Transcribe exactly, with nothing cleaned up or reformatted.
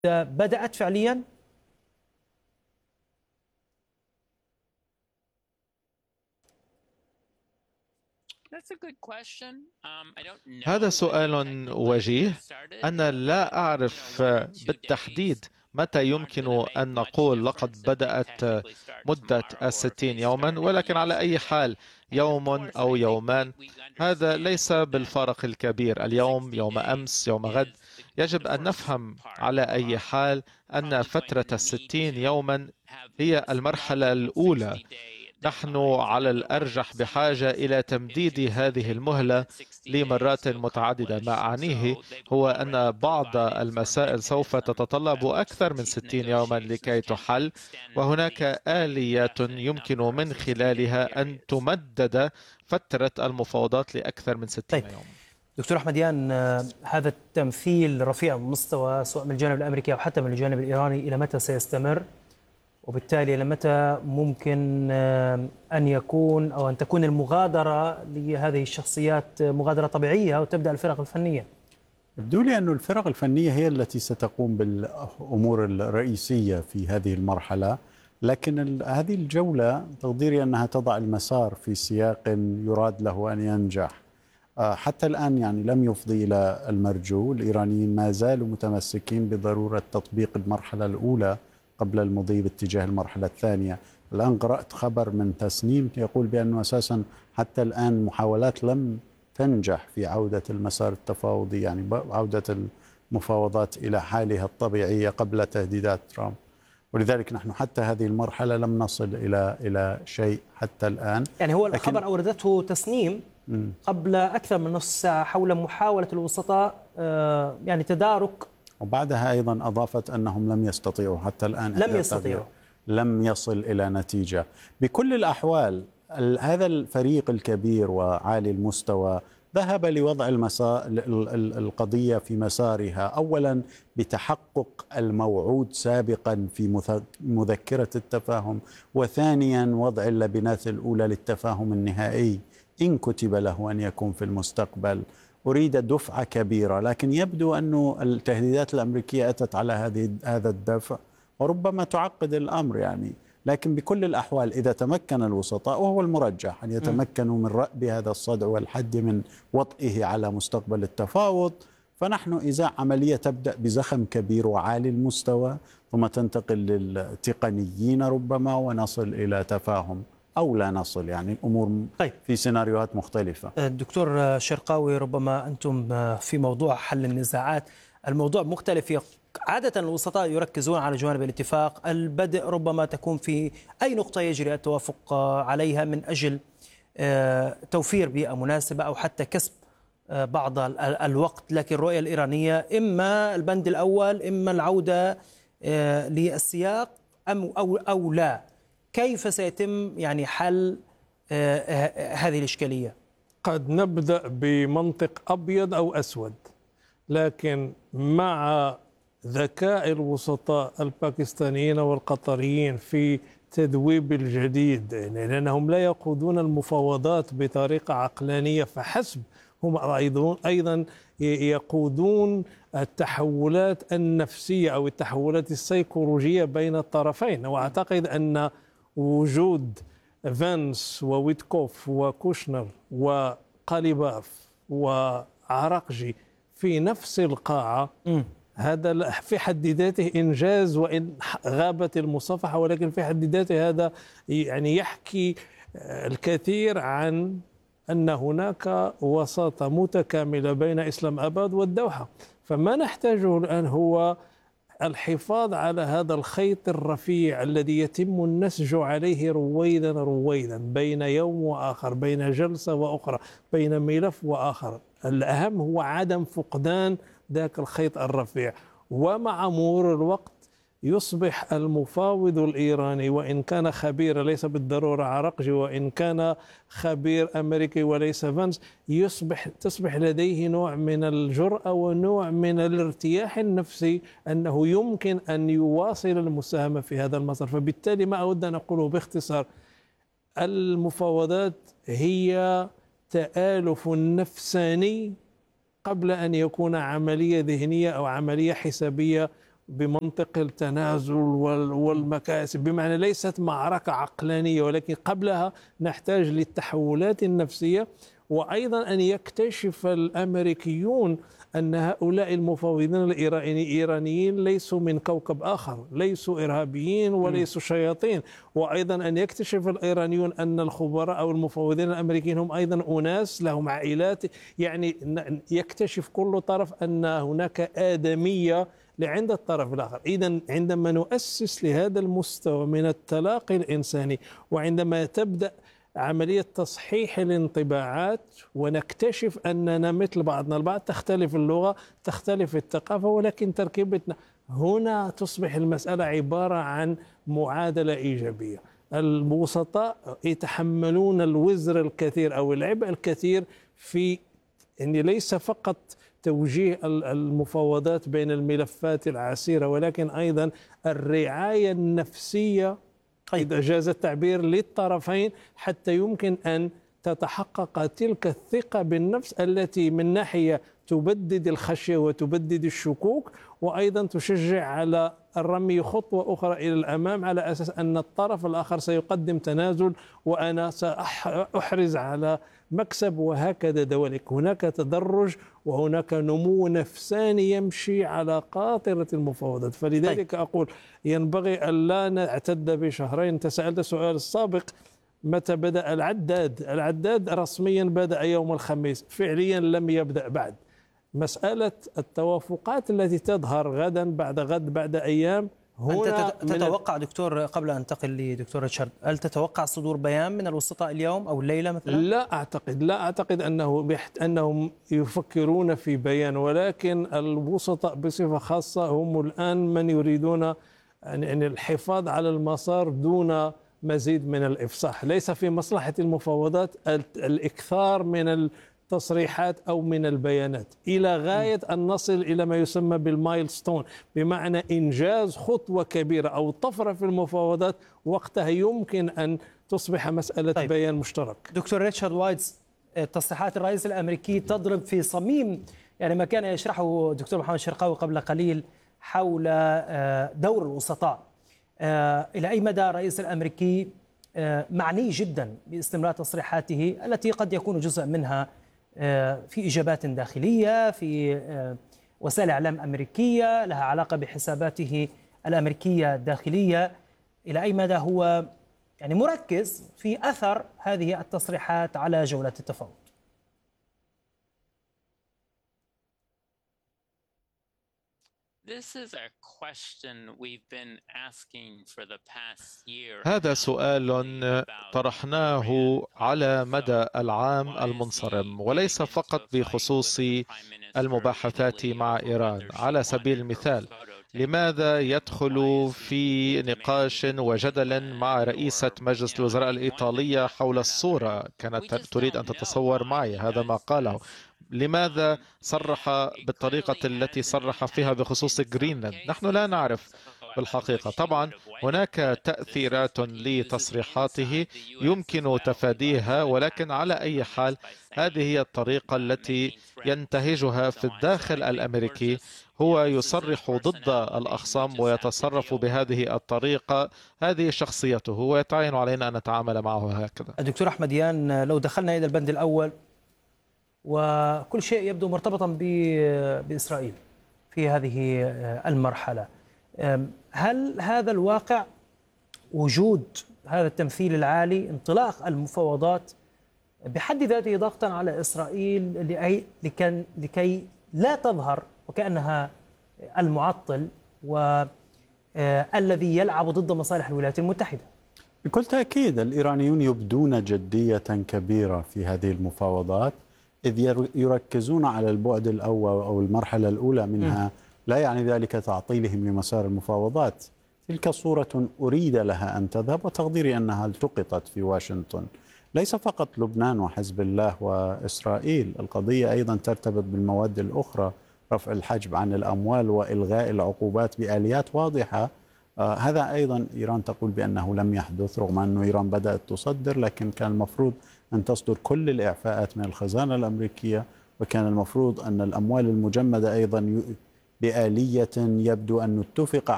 بدأت فعليا؟ هذا سؤال وجيه. أنا لا أعرف بالتحديد متى يمكن أن نقول لقد بدأت مدة الستين يوما، ولكن على أي حال يوم أو يومان هذا ليس بالفارق الكبير. اليوم، يوم أمس، يوم غد. يجب أن نفهم على أي حال أن فترة الستين يوما هي المرحلة الأولى. نحن على الأرجح بحاجة إلى تمديد هذه المهلة لمرات متعددة. ما أعنيه هو أن بعض المسائل سوف تتطلب أكثر من ستين يوما لكي تحل، وهناك آليات يمكن من خلالها أن تمدد فترة المفاوضات لأكثر من ستين طيب. يوما. دكتور أحمديان، هذا التمثيل رفيع المستوى سواء من الجانب الأمريكي أو حتى من الجانب الإيراني إلى متى سيستمر؟ وبالتالي لمتى ممكن أن يكون أو أن تكون المغادرة لهذه الشخصيات مغادرة طبيعية وتبدأ الفرق الفنية؟ يبدو لي أن الفرق الفنية هي التي ستقوم بالأمور الرئيسية في هذه المرحلة، لكن هذه الجولة تقديري أنها تضع المسار في سياق يراد له أن ينجح. حتى الآن يعني لم يفضي إلى المرجو. الإيرانيين ما زالوا متمسكين بضرورة تطبيق المرحلة الأولى قبل المضي باتجاه المرحلة الثانية. الآن قرأت خبر من تسنيم يقول بأنه أساسا حتى الآن محاولات لم تنجح في عودة المسار التفاوضي، يعني عودة المفاوضات إلى حالها الطبيعية قبل تهديدات ترامب. ولذلك نحن حتى هذه المرحلة لم نصل إلى إلى شيء حتى الآن. يعني هو الخبر أوردته تسنيم قبل أكثر من نصف ساعة حول محاولة الوسطاء يعني تدارك، وبعدها أيضا أضافت أنهم لم يستطيعوا حتى الآن. لم يستطيعوا لم يصل إلى نتيجة. بكل الأحوال هذا الفريق الكبير وعالي المستوى ذهب لوضع المسار القضية في مسارها، أولا بتحقق الموعود سابقا في مذكرة التفاهم، وثانيا وضع اللبنات الأولى للتفاهم النهائي إن كتب له أن يكون في المستقبل. أريد دفعة كبيرة، لكن يبدو أن التهديدات الأمريكية أتت على هذه هذا الدفع وربما تعقد الأمر يعني. لكن بكل الأحوال إذا تمكن الوسطاء، وهو المرجح أن يتمكنوا من رأب هذا الصدع والحد من وطئه على مستقبل التفاوض، فنحن إذا عملية تبدأ بزخم كبير وعالي المستوى ثم تنتقل للتقنيين ربما ونصل إلى تفاهم أو لا نصل، يعني الأمور طيب. في سيناريوهات مختلفة. الدكتور شرقاوي، ربما أنتم في موضوع حل النزاعات الموضوع مختلف. عادة الوسطاء يركزون على جوانب الاتفاق، البدء ربما تكون في أي نقطة يجري التوافق عليها من أجل توفير بيئة مناسبة أو حتى كسب بعض الوقت. لكن الرؤية الإيرانية إما البند الأول إما العودة للسياق أم أو أو لا. كيف سيتم يعني حل هذه الإشكالية؟ قد نبدأ بمنطق أبيض أو أسود، لكن مع ذكاء الوسطاء الباكستانيين والقطريين في تذويب الجديد، لأنهم لا يقودون المفاوضات بطريقة عقلانية فحسب، هم أيضا يقودون التحولات النفسية أو التحولات السيكولوجية بين الطرفين. وأعتقد أن وجود فانس وويتكوف وكوشنر وقاليباف وعراقجي في نفس القاعة م. هذا في حد ذاته إنجاز، وإن غابت المصافحة، ولكن في حد ذاته هذا يعني يحكي الكثير عن أن هناك وساطة متكاملة بين إسلام أباد والدوحة. فما نحتاجه الآن هو الحفاظ على هذا الخيط الرفيع الذي يتم النسج عليه رويدا رويدا بين يوم وآخر، بين جلسة وأخرى، بين ملف وآخر. الأهم هو عدم فقدان ذاك الخيط الرفيع. ومع مرور الوقت يصبح المفاوض الإيراني وإن كان خبير ليس بالضرورة عراقجي، وإن كان خبير أمريكي وليس فانس، يصبح تصبح لديه نوع من الجرأة ونوع من الارتياح النفسي أنه يمكن أن يواصل المساهمة في هذا المسار. فبالتالي ما أود أن أقوله باختصار، المفاوضات هي تآلف نفساني قبل أن يكون عملية ذهنية أو عملية حسابية بمنطق التنازل والمكاسب، بمعنى ليست معركة عقلانية، ولكن قبلها نحتاج للتحولات النفسية، وأيضا أن يكتشف الأمريكيون أن هؤلاء المفاوضين الإيرانيين ليسوا من كوكب آخر، ليسوا إرهابيين وليسوا شياطين، وأيضا أن يكتشف الإيرانيون أن الخبراء أو المفاوضين الأمريكيين هم أيضا أناس لهم عائلات، يعني يكتشف كل طرف أن هناك آدمية لعند الطرف الآخر. إذا عندما نؤسس لهذا المستوى من التلاقي الإنساني، وعندما تبدأ عملية تصحيح الانطباعات ونكتشف أننا مثل بعضنا البعض، تختلف اللغة، تختلف الثقافة، ولكن تركيبتنا، هنا تصبح المسألة عبارة عن معادلة إيجابية. الوسطاء يتحملون الوزر الكثير أو العبء الكثير في أن ليس فقط توجيه المفاوضات بين الملفات العسيرة، ولكن أيضا الرعاية النفسية إذا جاز التعبير للطرفين، حتى يمكن أن تتحقق تلك الثقة بالنفس التي من ناحية تبدد الخشية وتبدد الشكوك، وأيضا تشجع على الرمي خطوة أخرى إلى الأمام، على أساس أن الطرف الآخر سيقدم تنازل وأنا سأحرز على مكسب، وهكذا دواليك. هناك تدرج وهناك نمو نفساني يمشي على قاطرة المفاوضات. فلذلك أقول ينبغي أن لا نعتد بشهرين. أنت سألت السؤال السابق متى بدأ العداد؟ العداد رسميا بدأ يوم الخميس، فعليا لم يبدأ بعد. مسألة التوافقات التي تظهر غدا بعد غد بعد أيام، هنا أنت تتوقع دكتور، قبل أن أنتقل لدكتور ريتشارد، هل تتوقع صدور بيان من الوسطاء اليوم أو الليلة مثلا؟ لا أعتقد لا أعتقد أنه بحت أنهم يفكرون في بيان، ولكن الوسطاء بصفة خاصة هم الآن من يريدون أن الحفاظ على المسار دون مزيد من الإفصاح. ليس في مصلحة المفاوضات الإكثار من التصريحات أو من البيانات، إلى غاية أن نصل إلى ما يسمى بالمايلستون، بمعنى إنجاز خطوة كبيرة أو طفرة في المفاوضات، وقتها يمكن أن تصبح مسألة طيب. بيان مشترك. دكتور ريتشارد وايتز، تصريحات الرئيس الأمريكي تضرب في صميم يعني ما كان يشرحه دكتور محمد شرقاوي قبل قليل حول دور الوسطاء. إلى أي مدى الرئيس الأمريكي معني جدا باستمرار تصريحاته التي قد يكون جزء منها في إجابات داخلية في وسائل إعلام أمريكية لها علاقة بحساباته الأمريكية الداخلية، إلى أي مدى هو يعني مركز في أثر هذه التصريحات على جولة التفاوض؟ هذا سؤال طرحناه على مدى العام المنصرم، وليس فقط بخصوص المباحثات مع إيران. على سبيل المثال، لماذا يدخل في نقاش وجدل مع رئيسة مجلس الوزراء الإيطالية حول الصورة؟ كانت تريد أن تتصور معي هذا ما قاله. لماذا صرح بالطريقة التي صرح فيها بخصوص جرينلاند؟ نحن لا نعرف بالحقيقة. طبعا هناك تأثيرات لتصريحاته يمكن تفاديها، ولكن على أي حال هذه هي الطريقة التي ينتهجها في الداخل الأمريكي. هو يصرح ضد الأخصام ويتصرف بهذه الطريقة، هذه شخصيته، ويتعين علينا أن نتعامل معه هكذا. الدكتور أحمد يان، لو دخلنا إلى البند الأول وكل شيء يبدو مرتبطا بإسرائيل في هذه المرحلة، هل هذا الواقع، وجود هذا التمثيل العالي، انطلاق المفاوضات بحد ذاته ضغطا على إسرائيل لكي, لكي لا تظهر وكأنها المعطل والذي يلعب ضد مصالح الولايات المتحدة؟ بكل تأكيد الإيرانيون يبدون جدية كبيرة في هذه المفاوضات، إذ يركزون على البعد الأول أو المرحلة الأولى منها. م. لا يعني ذلك تعطيلهم لمسار المفاوضات. تلك صورة أريد لها أن تذهب، وتقديري أنها التقطت في واشنطن. ليس فقط لبنان وحزب الله وإسرائيل، القضية أيضا ترتبط بالمواد الأخرى، رفع الحجب عن الأموال وإلغاء العقوبات بآليات واضحة. آه هذا أيضا إيران تقول بأنه لم يحدث، رغم أن إيران بدأت تصدر، لكن كان المفروض أن تصدر كل الإعفاءات من الخزانة الأمريكية، وكان المفروض أن الأموال المجمدة أيضا بآلية يبدو أن نتفق